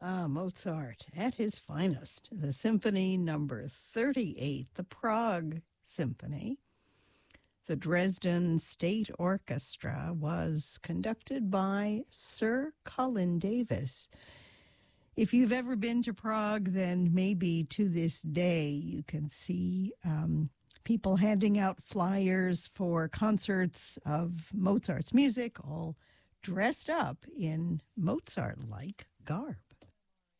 Mozart at his finest. The Symphony Number 38, the Prague Symphony. The Dresden State Orchestra was conducted by Sir Colin Davis. If you've ever been to Prague, then maybe to this day you can see people handing out flyers for concerts of Mozart's music, all dressed up in Mozart-like garb.